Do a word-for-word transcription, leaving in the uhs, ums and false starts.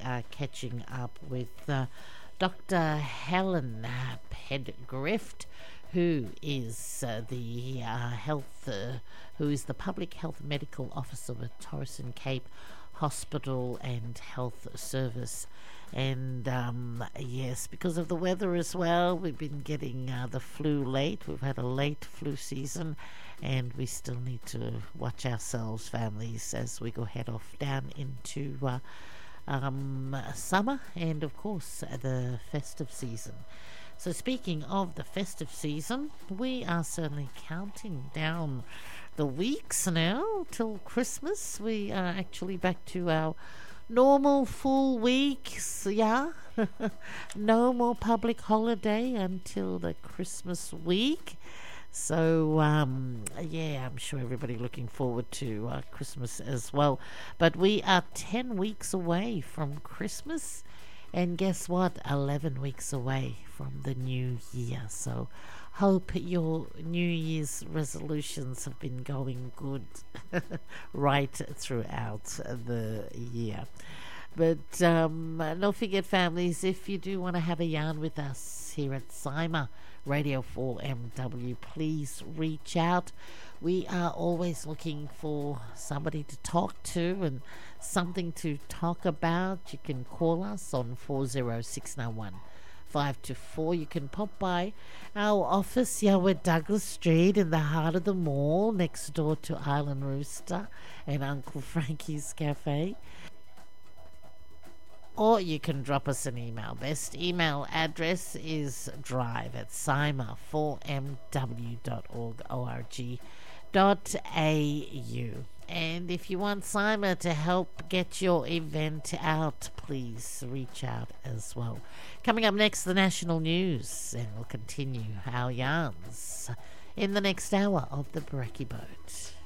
are catching up with uh, Doctor Helen Pedgrift, who is uh, the uh, health, uh, who is the public health medical officer with Torres and Cape Hospital and Health Service. And um, yes, because of the weather as well, we've been getting uh, the flu late. We've had a late flu season, and we still need to watch ourselves, families, as we go head off down into uh, um, summer and, of course, the festive season. So speaking of the festive season, we are certainly counting down the weeks now till Christmas. We are actually back to our normal full weeks, yeah. No more public holiday until the Christmas week. So, um, yeah, I'm sure everybody looking forward to uh, Christmas as well. But we are ten weeks away from Christmas. And guess what? eleven weeks away from the new year. So hope your New Year's resolutions have been going good right throughout the year. But um, don't forget, families, if you do want to have a yarn with us here at Cyma Radio four M W, please reach out. We are always looking for somebody to talk to and something to talk about. You can call us on four zero six nine one five two four. You can pop by our office here with Douglas Street in the heart of the mall, next door to Island Rooster and Uncle Frankie's Cafe. Or you can drop us an email. Best email address is drive at cyma four m w dot org dot a u. And if you want Cyma to help get your event out, please reach out as well. Coming up next, the national news, and we'll continue our yarns in the next hour of the Brekkie Boat.